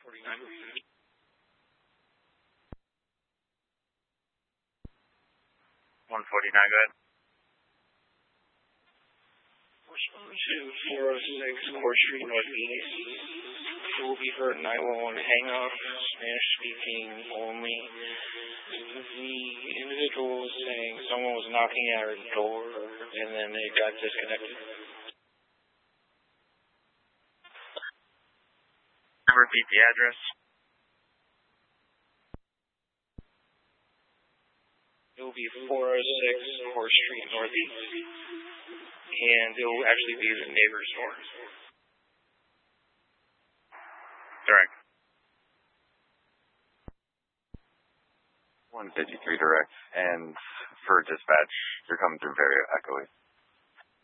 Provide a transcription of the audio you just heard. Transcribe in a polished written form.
149, go ahead. Respond to 406 Court Street Northeast. It will be for 911 hang up, Spanish speaking only. The individual was saying someone was knocking at her door and then it got disconnected. Repeat the address. It will be 406 Court Street Northeast. And it will actually be the neighbor's door. Direct. 153 direct. And for dispatch, you're coming through very echoey.